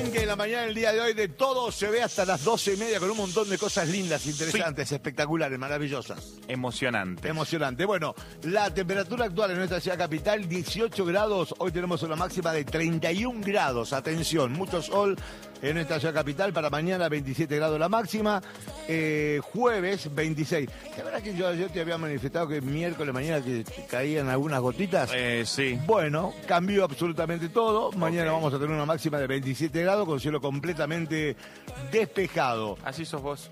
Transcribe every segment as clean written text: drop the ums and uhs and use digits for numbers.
arranque en la mañana del día de hoy de Todo Se Ve hasta las 12:30 con un montón de cosas lindas, interesantes, espectaculares, maravillosas. Emocionante. Bueno, la temperatura actual en nuestra ciudad capital, 18 grados. Hoy tenemos una máxima de 31 grados. Atención, mucho sol en nuestra ciudad capital. Para mañana 27 grados la máxima. Jueves 26. ¿La verdad que yo te había manifestado que miércoles mañana que caían algunas gotitas? Sí. Bueno, cambió absolutamente todo. Mañana vamos a tener una máxima de 27 grados con cielo completamente despejado. Así sos vos.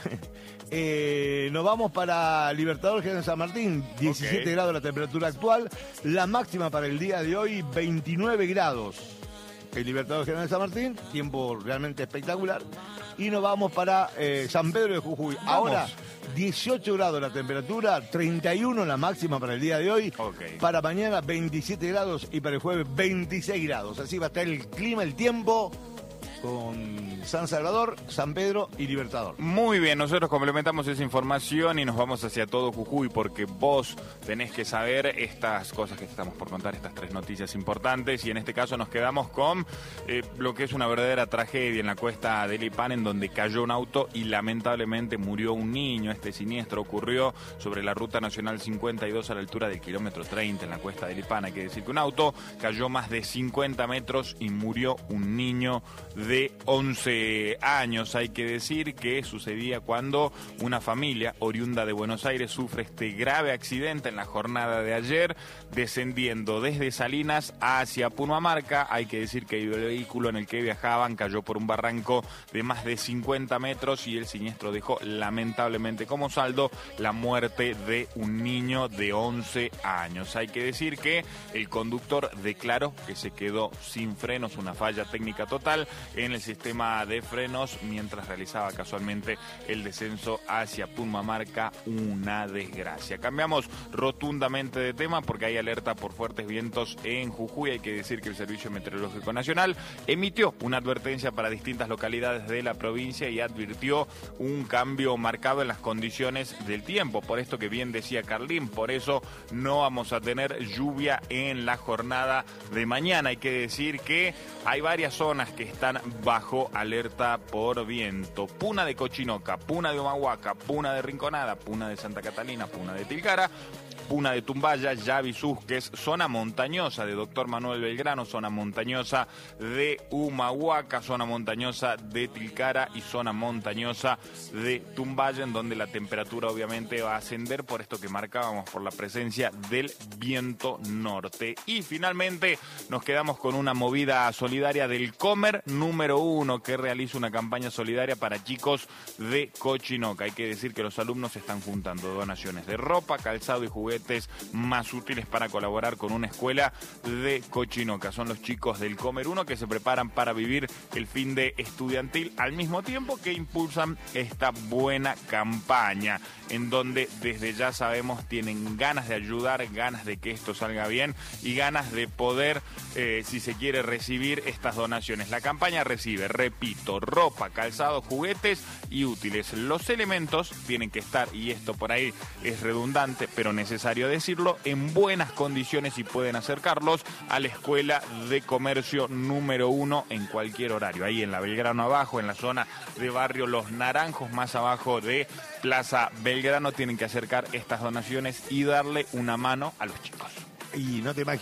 ¿Viste? Nos vamos para Libertador General San Martín, 17 grados la temperatura actual. La máxima para el día de hoy, 29 grados. El Libertador General San Martín, tiempo realmente espectacular. Y nos vamos para San Pedro de Jujuy. Vamos. Ahora, 18 grados la temperatura, 31 la máxima para el día de hoy. Para mañana, 27 grados y para el jueves, 26 grados. Así va a estar el clima, el tiempo con San Salvador, San Pedro y Libertador. Muy bien, nosotros complementamos esa información y nos vamos hacia todo Jujuy porque vos tenés que saber estas cosas que estamos por contar, estas tres noticias importantes, y en este caso nos quedamos con lo que es una verdadera tragedia en la cuesta de Lipán, en donde cayó un auto y lamentablemente murió un niño. Este siniestro ocurrió sobre la ruta nacional 52 a la altura del kilómetro 30 en la cuesta de Lipán. Hay que decir que un auto cayó más de 50 metros y murió un niño de 11 años. Hay que decir que sucedía cuando una familia oriunda de Buenos Aires sufre este grave accidente en la jornada de ayer, descendiendo desde Salinas hacia Pumamarca. Hay que decir que el vehículo en el que viajaban cayó por un barranco de más de 50 metros y el siniestro dejó lamentablemente como saldo la muerte de un niño de 11 años. Hay que decir que el conductor declaró que se quedó sin frenos, una falla técnica total en el sistema de frenos mientras realizaba casualmente el descenso hacia Pumamarca. Una desgracia. Cambiamos rotundamente de tema porque hay alerta por fuertes vientos en Jujuy. Hay que decir que el Servicio Meteorológico Nacional emitió una advertencia para distintas localidades de la provincia y advirtió un cambio marcado en las condiciones del tiempo. Por esto que bien decía Carlín, por eso no vamos a tener lluvia en la jornada de mañana. Hay que decir que hay varias zonas que están bajo alerta por viento. Puna de Cochinoca, Puna de Humahuaca, Puna de Rinconada, Puna de Santa Catalina, Puna de Tilcara, Puna de Tumbaya, Yavi, Susques, zona montañosa de Doctor Manuel Belgrano, zona montañosa de Humahuaca, zona montañosa de Tilcara y zona montañosa de Tumbaya, en donde la temperatura obviamente va a ascender por esto que marcábamos, por la presencia del viento norte. Y finalmente nos quedamos con una movida solidaria del Comer número 1, que realiza una campaña solidaria para chicos de Cochinoca. Hay que decir que los alumnos están juntando donaciones de ropa, calzado y juguetes más útiles para colaborar con una escuela de Cochinoca. Son los chicos del Comer 1 que se preparan para vivir el fin de estudiantil al mismo tiempo que impulsan esta buena campaña, en donde desde ya sabemos tienen ganas de ayudar, ganas de que esto salga bien y ganas de poder, si se quiere, recibir estas donaciones. La campaña recibe, repito, ropa, calzado, juguetes y útiles. Los elementos tienen que estar, y esto por ahí es redundante, pero necesario decirlo, en buenas condiciones y pueden acercarlos a la Escuela de Comercio número 1 en cualquier horario. Ahí en la Belgrano abajo, en la zona de barrio Los Naranjos, más abajo de Plaza Belgrano, tienen que acercar estas donaciones y darle una mano a los chicos. Y no te imaginas